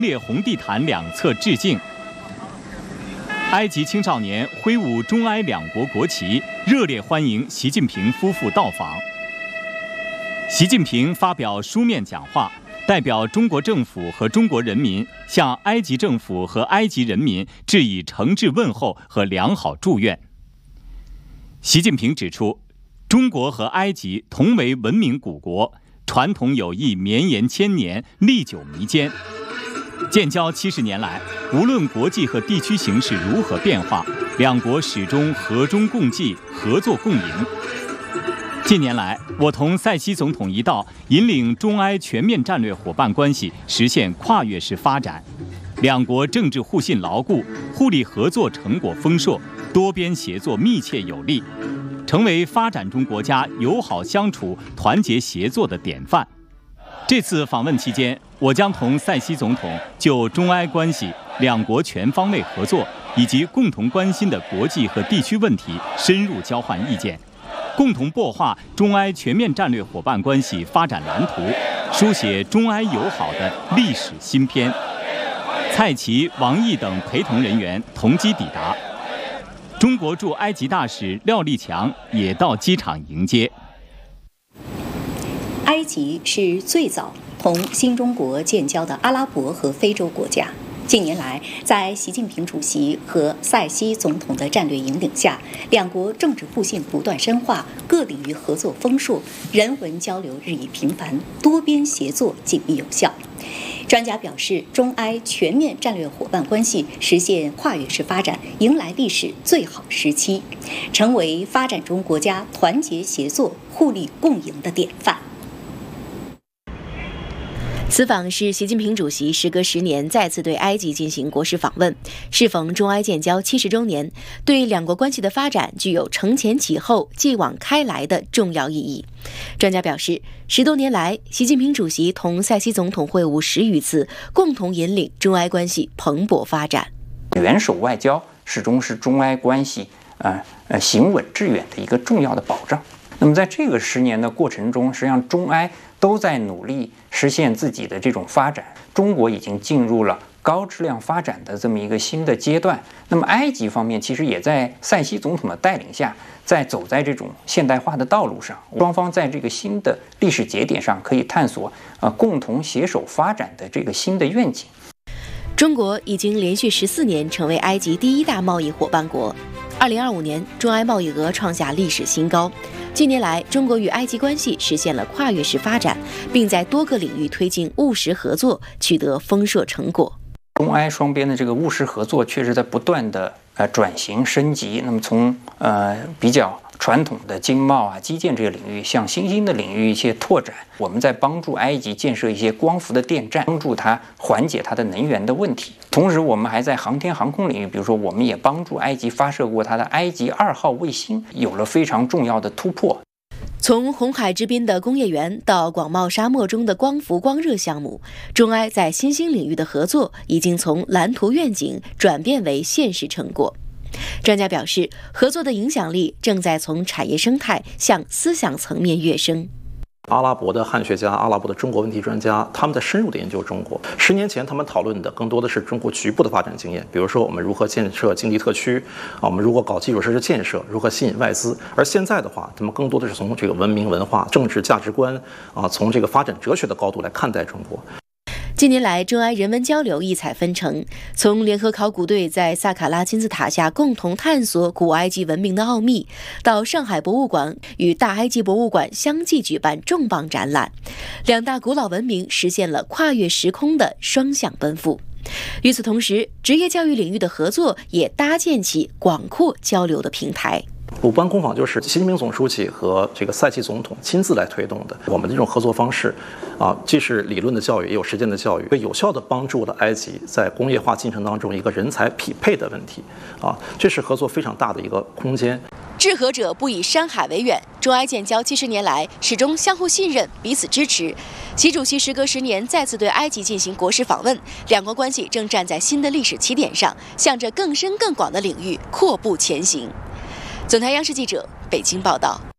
列红地毯两侧致敬。埃及青少年挥舞中埃两国国旗，热烈欢迎习近平夫妇到访。习近平发表书面讲话，代表中国政府和中国人民向埃及政府和埃及人民致以诚挚问候和良好祝愿。习近平指出，中国和埃及同为文明古国，传统友谊绵延千年，历久弥坚。建交70年来，无论国际和地区形势如何变化，两国始终和衷共济，合作共赢。近年来，我同塞西总统一道，引领中埃全面战略伙伴关系实现跨越式发展，两国政治互信牢固，互利合作成果丰硕，多边协作密切有力，成为发展中国家友好相处、团结协作的典范。这次访问期间，我将同塞西总统就中埃关系、两国全方位合作以及共同关心的国际和地区问题深入交换意见，共同擘画中埃全面战略伙伴关系发展蓝图，书写中埃友好的历史新篇。蔡奇、王毅等陪同人员同机抵达，中国驻埃及大使廖立强也到机场迎接。 埃及是最早同新中国建交的阿拉伯和非洲国家。近年来，在习近平主席和塞西总统的战略引领下，两国政治互信不断深化，各领域合作丰硕，人文交流日益频繁，多边协作紧密有效。专家表示，中埃全面战略伙伴关系实现跨越式发展，迎来历史最好时期，成为发展中国家团结协作、互利共赢的典范。 此访是习近平主席时隔10年再次对埃及进行国事访问，适逢中埃建交70周年，对两国关系的发展具有承前启后、继往开来的重要意义。专家表示，10多年来，习近平主席同塞西总统会晤10余次，共同引领中埃关系蓬勃发展。 元首外交始终是中埃关系行稳致远的一个重要的保障。那么在这个10年的过程中，实际上中埃都在努力实现自己的这种发展，中国已经进入了高质量发展的这么一个新的阶段。那么埃及方面其实也在塞西总统的带领下，走在这种现代化的道路上，双方在这个新的历史节点上可以探索共同携手发展的这个新的愿景。 中国已经连续14年成为埃及第1大贸易伙伴国。2025年，中埃贸易额创下历史新高。近年来，中国与埃及关系实现了跨越式发展，并在多个领域推进务实合作，取得丰硕成果。 中埃双边的这个务实合作确实在不断的转型升级。那么从比较传统的经贸基建这个领域向新兴的领域一些拓展，我们在帮助埃及建设一些光伏的电站，帮助它缓解它的能源的问题。同时我们还在航天航空领域，比如说我们也帮助埃及发射过它的埃及2号卫星，有了非常重要的突破。 从红海之滨的工业园到广袤沙漠中的光伏光热项目，中埃在新兴领域的合作已经从蓝图愿景转变为现实成果。专家表示，合作的影响力正在从产业生态向思想层面跃升。 阿拉伯的汉学家、阿拉伯的中国问题专家，他们在深入的研究中国。10年前，他们讨论的更多的是中国局部的发展经验，比如说我们如何建设经济特区，我们如何搞基础设施建设，如何吸引外资。而现在的话，他们更多的是从这个文明、文化、政治价值观从这个发展哲学的高度来看待中国。 近年来，中埃人文交流异彩纷呈，从联合考古队在萨卡拉金字塔下共同探索古埃及文明的奥秘，到上海博物馆与大埃及博物馆相继举办重磅展览，两大古老文明实现了跨越时空的双向奔赴。与此同时，职业教育领域的合作也搭建起广阔交流的平台。 鲁班工坊就是习近平总书记和这个塞西总统亲自来推动的。我们的这种合作方式既是理论的教育，也有实践的教育，有效地帮助了埃及在工业化进程当中一个人才匹配的问题这是合作非常大的一个空间。 治和者不以山海为远，中埃建交70年来始终相互信任，彼此支持。习主席时隔10年再次对埃及进行国事访问，两国关系正站在新的历史起点上，向着更深更广的领域阔步前行。总台央视记者北京报道。